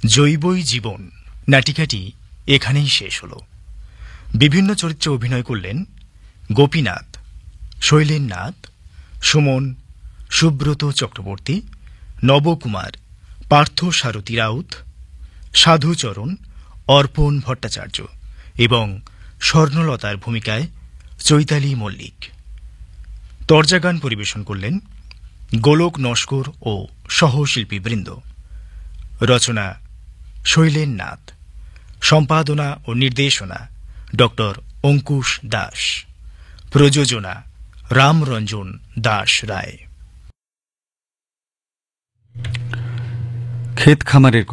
জৈবই জীবন নাটিকাটি এখানেই শেষ হল। বিভিন্ন চরিত্রে অভিনয় করলেন গোপীনাথ, শৈলেন নাথ, সুমন, সুব্রত চক্রবর্তী, নবকুমার, পার্থ সারথী রাউত, সাধুচরণ, অর্পণ ভট্টাচার্য এবং স্বর্ণলতার ভূমিকায় চৈতালি মল্লিক। তর্জাগান পরিবেশন করলেন গোলক নস্কর ও সহশিল্পীবৃন্দ। রচনা শৈলেন নাথ, সম্পাদনা ও নির্দেশনা ড অঙ্কুশ দাস, প্রযোজনা রামরঞ্জন দাস রায়। ক্ষেত খামারের